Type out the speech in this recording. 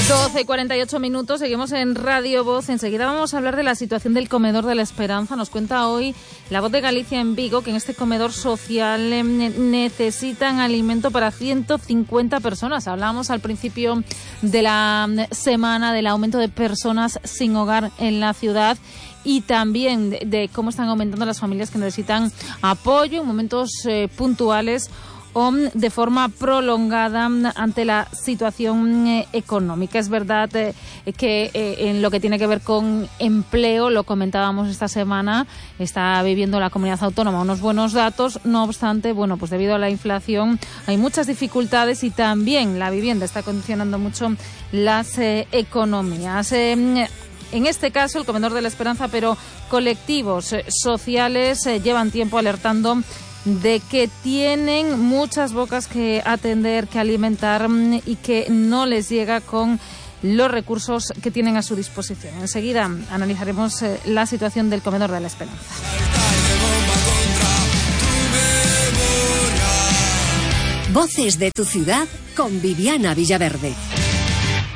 12:48, seguimos en Radio Voz. Enseguida vamos a hablar de la situación del Comedor de la Esperanza. Nos cuenta hoy La Voz de Galicia en Vigo que en este comedor social necesitan alimento para 150 personas. Hablábamos al principio de la semana del aumento de personas sin hogar en la ciudad y también de cómo están aumentando las familias que necesitan apoyo en momentos puntuales o de forma prolongada ante la situación económica. Es verdad que en lo que tiene que ver con empleo, lo comentábamos esta semana, está viviendo la comunidad autónoma unos buenos datos. No obstante, bueno, pues debido a la inflación hay muchas dificultades y también la vivienda está condicionando mucho las economías. En este caso, el Comedor de la Esperanza, pero colectivos sociales llevan tiempo alertando de que tienen muchas bocas que atender, que alimentar y que no les llega con los recursos que tienen a su disposición. Enseguida analizaremos la situación del Comedor de la Esperanza. Voces de tu ciudad con Viviana Villaverde.